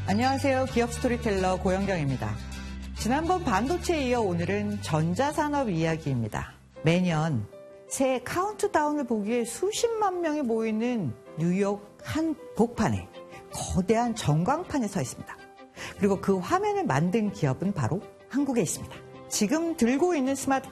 안녕하세요. 기업 스토리텔러 고영경입니다. 지난번 반도체에 이어 오늘은 전자산업 이야기입니다. 매년 새해 카운트다운을 보기 위해 수십만 명이 모이는 뉴욕 한 복판에 거대한 전광판이 서 있습니다. 그리고 그 화면을 만든 기업은 바로 한국에 있습니다. 지금 들고 있는 스마트폰